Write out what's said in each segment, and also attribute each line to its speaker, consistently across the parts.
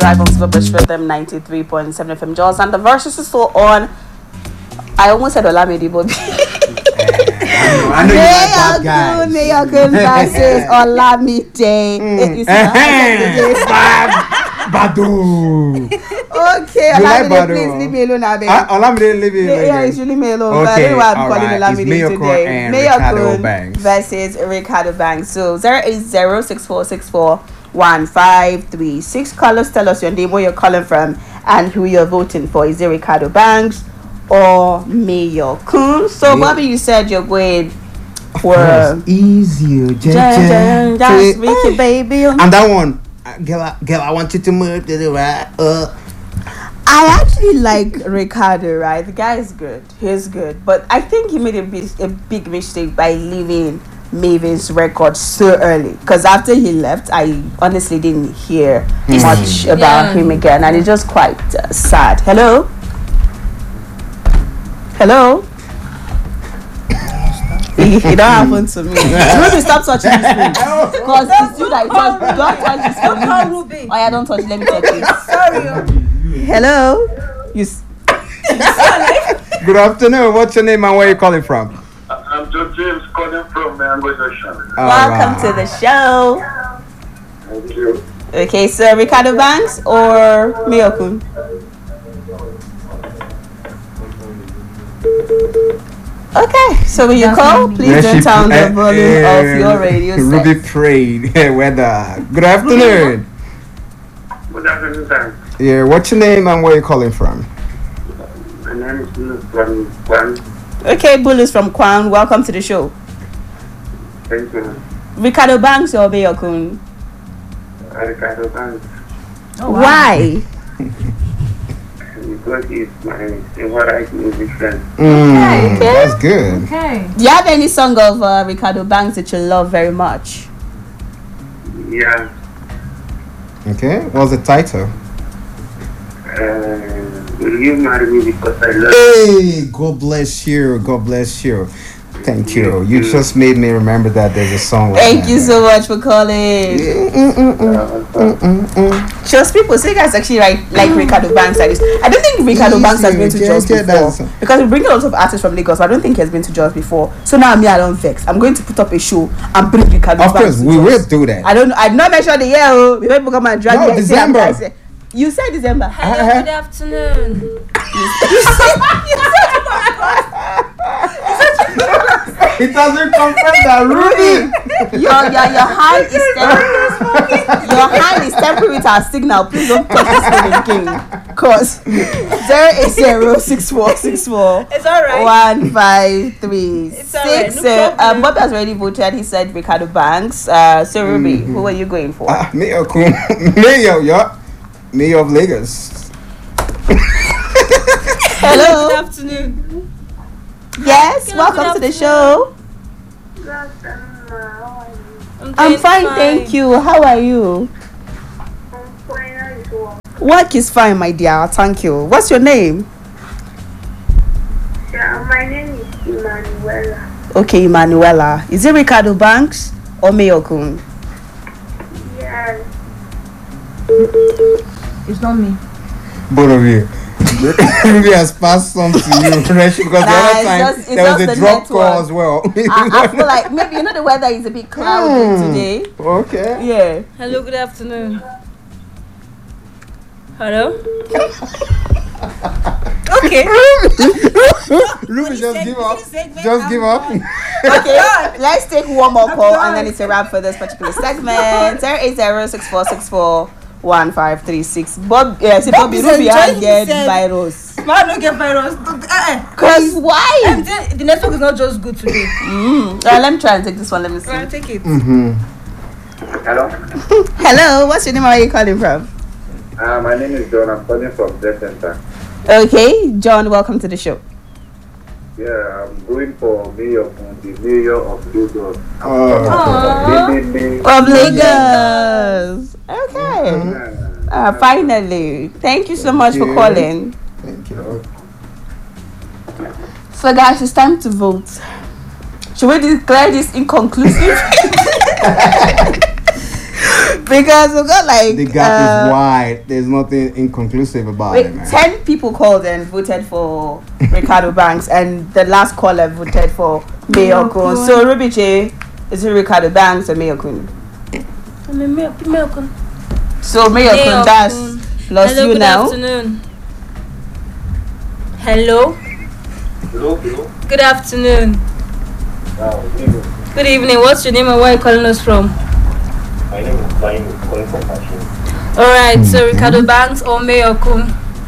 Speaker 1: Drive on Superbrush Rhythm 93.7 FM Jaws, and the verses is still on. I almost said Olamide Bobby.
Speaker 2: I know you like that, guys.
Speaker 1: May your good versus Olamide. You see
Speaker 2: Badu.
Speaker 1: Okay, Olamide, please leave me alone.
Speaker 2: Olamide, leave me alone.
Speaker 1: Yeah, you should leave me alone.
Speaker 2: Okay,
Speaker 1: but I'm calling
Speaker 2: right.
Speaker 1: Olamide today.
Speaker 2: And
Speaker 1: Mayor
Speaker 2: Ricardo
Speaker 1: Kun
Speaker 2: Banks
Speaker 1: versus Ricardo Banks. So 08064641536. Call us, tell us your name, where you're calling from, and who you're voting for. Is it Ricardo Banks or Mayor Kun? So Bobby, you said you're going for
Speaker 2: easier,
Speaker 1: just Ricky baby.
Speaker 2: And that one, girl, I want you to move to the right.
Speaker 1: I actually like Ricardo, right? The guy is good. He's good. But I think he made a big mistake by leaving Maven's record so early. Because after he left, I honestly didn't hear much about him again. And it's just quite sad. Hello? Hello? It don't happen to me. Ruby, stop touching this thing. Because it's you that don't touch this thing.
Speaker 3: Ruby.
Speaker 1: Oh yeah, don't touch. Let me touch it.
Speaker 3: Sorry.
Speaker 1: Hello.
Speaker 2: Good afternoon. What's your name and where are you calling from?
Speaker 4: I'm just James calling from Mango Junction.
Speaker 1: Welcome to the show.
Speaker 4: Thank you.
Speaker 1: Okay, so Ricardo Banks or Mayor Kun? Okay, so when you call, please don't turn the volume of your radio set.
Speaker 2: Ruby prayed. Weather. Good afternoon.
Speaker 4: Good afternoon, sir.
Speaker 2: Yeah, what's your name and where are you calling from?
Speaker 4: My name is Bruce from Kwan.
Speaker 1: Okay, Bulus from Kwan, welcome to the show.
Speaker 4: Thank you.
Speaker 1: Ricardo Banks or Mayor Kun?
Speaker 4: Ricardo Banks.
Speaker 1: Oh, wow. Why?
Speaker 4: Because he's my favorite musician.
Speaker 1: Okay.
Speaker 2: That's good.
Speaker 3: Okay.
Speaker 1: Do you have any song of Ricardo Banks that you love very much?
Speaker 4: Yeah.
Speaker 2: Okay, what's the title?
Speaker 4: Will you marry me because I love
Speaker 2: Hey, God bless you. God bless you. Thank you. You just made me remember that there's a song like
Speaker 1: Thank
Speaker 2: that.
Speaker 1: you so much for calling. Just people say guys actually like Ricardo Banks like this. I don't think Ricardo Banks has been to Jos before because we bring a lot of artists from Lagos, but I don't think he has been to Jos before. So now I don't vex. I'm going to put up a show and bring Ricardo
Speaker 2: Of
Speaker 1: Banks.
Speaker 2: course, we will do that.
Speaker 1: I don't know. I'm not mentioned the year. Oh, before people come and drag
Speaker 2: No,
Speaker 1: me.
Speaker 2: December.
Speaker 1: You said December.
Speaker 3: Hello, good afternoon.
Speaker 2: It doesn't confirm that, Ruby.
Speaker 1: Your hand is your hand is temporary with our signal. Please don't touch this phone again. Cause 0806464
Speaker 3: It's alright.
Speaker 1: 1536.
Speaker 3: It's alright, no problem.
Speaker 1: Bob has already voted. He said Ricardo Banks. So Ruby, who are you going for?
Speaker 2: Mayor Kun. Mayor, yeah. Mayor of Lagos.
Speaker 1: Hello.
Speaker 3: Good afternoon.
Speaker 1: Yes,
Speaker 3: Hello,
Speaker 1: welcome
Speaker 3: good
Speaker 1: to the
Speaker 3: afternoon.
Speaker 1: show. I'm
Speaker 3: doing
Speaker 1: fine, thank you. How are you? Work is fine, my dear. Thank you. What's your name?
Speaker 5: Yeah, my name is Emanuela.
Speaker 1: Okay, Emanuela. Is it Ricardo Banks or Mayor Kun?
Speaker 5: Yes.
Speaker 3: It's not me.
Speaker 2: Both of you. Ruby has passed some to you, because the other time
Speaker 1: it's
Speaker 2: there was
Speaker 1: just
Speaker 2: a
Speaker 1: the
Speaker 2: drop call
Speaker 1: network.
Speaker 2: as well.
Speaker 1: I feel like maybe the weather is a bit cloudy today.
Speaker 2: Okay.
Speaker 1: Yeah.
Speaker 3: Hello, good afternoon. Hello? Okay.
Speaker 2: Ruby, just give up.
Speaker 3: segment,
Speaker 2: Just give up.
Speaker 1: Okay, let's take one more call and then it's a wrap for this particular segment. 08064641536. Bob, see, Bobby
Speaker 3: is
Speaker 1: Ruby
Speaker 3: enjoying
Speaker 1: get
Speaker 3: himself.
Speaker 1: virus.
Speaker 3: Man, don't get virus.
Speaker 1: Cause why?
Speaker 3: The network is not just good today.
Speaker 1: Let me try and take this one. Let me see.
Speaker 3: Right, take it.
Speaker 4: Hello?
Speaker 1: Hello, what's your name? Where are you calling from?
Speaker 4: My name is John. I'm calling from Death Center.
Speaker 1: Okay, John, welcome to the show.
Speaker 4: Yeah, I'm going for Mayor Kun, the Mayor of Lagos.
Speaker 1: Of Lagos. Okay. Finally. Thank you so much for calling.
Speaker 2: Thank you.
Speaker 1: So guys, it's time to vote. Should we declare this inconclusive? Because we got like
Speaker 2: The gap is wide. There's nothing inconclusive about it, man.
Speaker 1: 10 people called and voted for Ricardo Banks, and the last caller voted for Mayor Kun. So Ruby J, is it Ricardo Banks or Mayor Kun? So Mayor Kun, that's lost
Speaker 3: Hello,
Speaker 1: you
Speaker 3: good
Speaker 1: now.
Speaker 3: afternoon. Hello.
Speaker 4: Hello, hello.
Speaker 3: Good afternoon.
Speaker 4: Evening.
Speaker 3: Good evening. What's your name and where are you calling us from?
Speaker 4: My name is Brian, calling from Passion.
Speaker 3: Alright, so Ricardo Banks or Mayor Kun?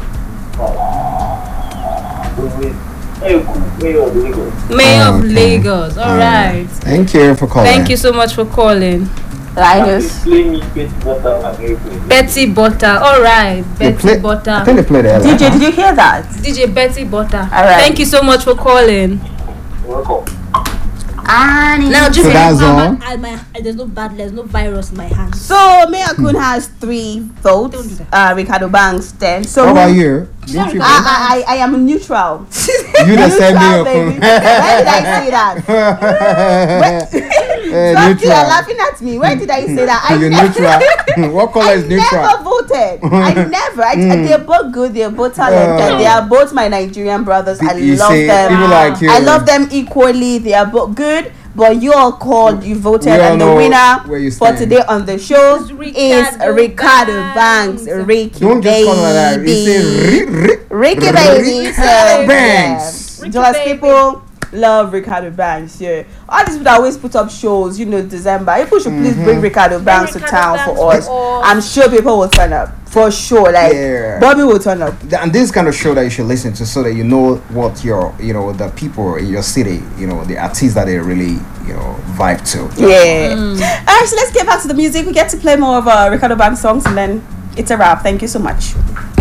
Speaker 4: Mayor of Lagos.
Speaker 3: Mayor of
Speaker 2: Okay.
Speaker 3: Lagos. Alright.
Speaker 2: Thank you for calling.
Speaker 3: Thank you so much for calling.
Speaker 1: Linus.
Speaker 4: Play me Betty Butter and Airplane.
Speaker 3: Betty Butter. Alright,
Speaker 2: They
Speaker 3: Betty
Speaker 2: play- I
Speaker 3: Butter.
Speaker 2: think they played it.
Speaker 1: DJ, did you hear that?
Speaker 3: DJ Betty Butter.
Speaker 1: Alright.
Speaker 3: Thank you so much for calling.
Speaker 4: Welcome.
Speaker 3: Now, just
Speaker 2: So that's all?
Speaker 3: there's no virus in my hands.
Speaker 1: So Mayor Kun has 3 votes.
Speaker 3: Don't do that.
Speaker 1: Ricardo Banks 10. So
Speaker 2: How about
Speaker 1: who-
Speaker 2: you? Didn't you vote?
Speaker 1: I am neutral.
Speaker 2: You the same
Speaker 1: Neutral,
Speaker 2: Mayor
Speaker 1: baby.
Speaker 2: Kun.
Speaker 1: Where did I say that? Stop
Speaker 2: Neutral.
Speaker 1: laughing at me. Where did I say that?
Speaker 2: You're neutral. What color is neutral?
Speaker 1: never voted. I never. They're both good. They're both talented. They are both my Nigerian brothers. I
Speaker 2: You
Speaker 1: love
Speaker 2: see,
Speaker 1: them.
Speaker 2: people like you.
Speaker 1: I love them equally. They are both good. But you all called, you voted,
Speaker 2: We all
Speaker 1: and the
Speaker 2: know
Speaker 1: winner
Speaker 2: where you
Speaker 1: for
Speaker 2: stand.
Speaker 1: today on the show
Speaker 3: It's
Speaker 1: is
Speaker 3: Ricardo
Speaker 1: Ricardo
Speaker 3: Banks.
Speaker 1: Banks. Ricky
Speaker 2: Don't just call her that. You
Speaker 1: baby.
Speaker 2: say
Speaker 1: Ricky baby. So,
Speaker 2: Banks.
Speaker 1: yeah. Just people love Ricardo Banks. Yeah. All these people that always put up shows, December. People should please bring Ricardo Banks to
Speaker 3: Ricardo
Speaker 1: town
Speaker 3: Banks
Speaker 1: for us.
Speaker 3: for us.
Speaker 1: I'm sure people will turn up. For sure. Like,
Speaker 2: Yeah.
Speaker 1: Bobby will turn up.
Speaker 2: And this kind of show that you should listen to so that you know what the people in your city, the artists that they really, vibe to.
Speaker 1: Yeah. Alright, so let's get back to the music. We get to play more of Ricardo Banks songs and then it's a wrap. Thank you so much.